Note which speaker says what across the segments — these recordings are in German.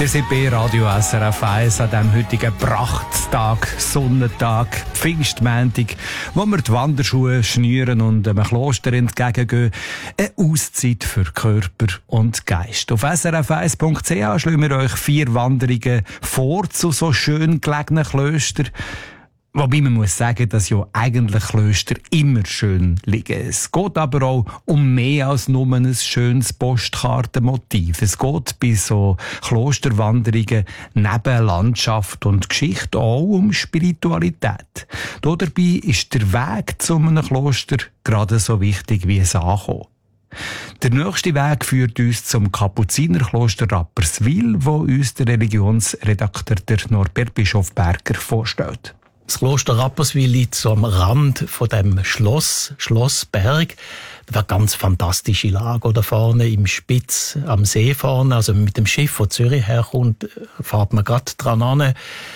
Speaker 1: Der sind bei Radio SRF 1 an diesem heutigen Prachttag, Sonnentag, Pfingstmontag, wo wir die Wanderschuhe schnüren und einem Kloster entgegengehen. Eine Auszeit für Körper und Geist. Auf srf1.ch schlagen wir euch 4 Wanderungen vor zu so schön gelegenen Klöstern. Wobei man muss sagen, dass ja eigentlich Klöster immer schön liegen. Es geht aber auch um mehr als nur ein schönes Postkartenmotiv. Es geht bei so Klosterwanderungen neben Landschaft und Geschichte auch um Spiritualität. Dabei ist der Weg zu einem Kloster gerade so wichtig wie es Ankommen. Der nächste Weg führt uns zum Kapuzinerkloster Rapperswil, wo uns der Religionsredakteur Norbert Bischof-Berger vorstellt.
Speaker 2: Das Kloster Rapperswil liegt so am Rand von dem Schlossberg. Da war eine ganz fantastische Lage da vorne im Spitz am See vorne. Also mit dem Schiff, von Zürich herkommt, fährt man gerade dran an.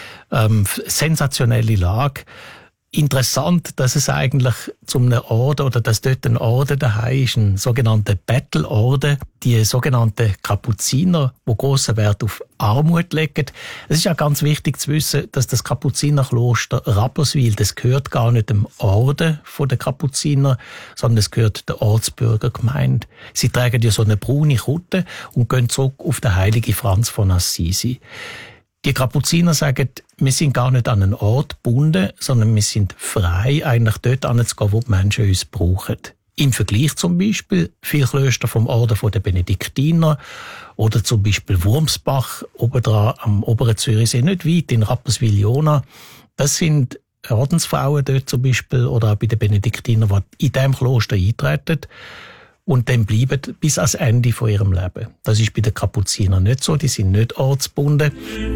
Speaker 2: Sensationelle Lage. Interessant, dass es eigentlich zum Orden oder dass dort ein Orden daheim ist, ein sogenannter Bettelorden, die sogenannten Kapuziner, die grossen Wert auf Armut legen. Es ist ja ganz wichtig zu wissen, dass das Kapuzinerkloster Rapperswil, das gehört gar nicht dem Orden der Kapuziner, sondern es gehört der Ortsbürgergemeinde. Sie tragen ja so eine braune Kutte und gehen zurück auf den heiligen Franz von Assisi. Die Kapuziner sagen, wir sind gar nicht an einen Ort gebunden, sondern wir sind frei, eigentlich dort hinzugehen, wo die Menschen uns brauchen. Im Vergleich zum Beispiel viele Klöster vom Orden der Benediktiner oder zum Beispiel Wurmsbach, oben dran am oberen Zürichsee, nicht weit in Rapperswil-Jona. Das sind Ordensfrauen dort zum Beispiel oder auch bei den Benediktinern, die in diesem Kloster eintreten und dann bleiben bis ans Ende von ihrem Leben. Das ist bei den Kapuzinern nicht so, die sind nicht ortsgebunden.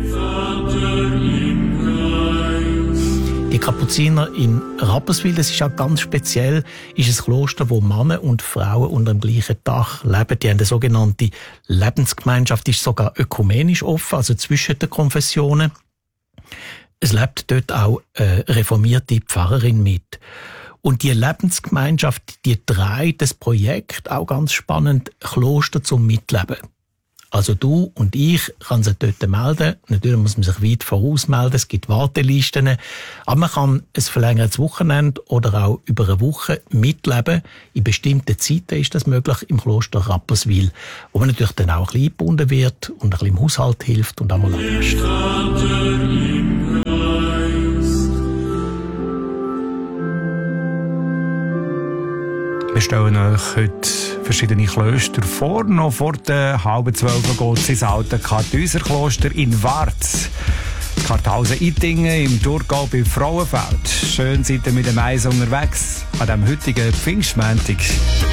Speaker 2: Die Kapuziner in Rapperswil, das ist auch ganz speziell, ist ein Kloster, wo Männer und Frauen unter dem gleichen Dach leben. Die haben eine sogenannte Lebensgemeinschaft, die ist sogar ökumenisch offen, also zwischen den Konfessionen. Es lebt dort auch eine reformierte Pfarrerin mit. Und die Lebensgemeinschaft, die trägt das Projekt, auch ganz spannend, Kloster zum Mitleben. Also du und ich kann sich dort melden. Natürlich muss man sich weit vorausmelden, es gibt Wartelisten. Aber man kann ein verlängertes Wochenende oder auch über eine Woche mitleben. In bestimmten Zeiten ist das möglich im Kloster Rapperswil, wo man natürlich dann auch ein bisschen eingebunden wird und ein bisschen im Haushalt hilft und einmal lässt.
Speaker 1: Wir stellen euch heute verschiedene Klöster vor. Noch vor der 11:30 geht es ins alte Kartäuserkloster in Warz. Karthausen-Itingen im Thurgau bei Frauenfeld. Schön seid ihr mit dem Eis unterwegs an diesem heutigen Pfingstmontag.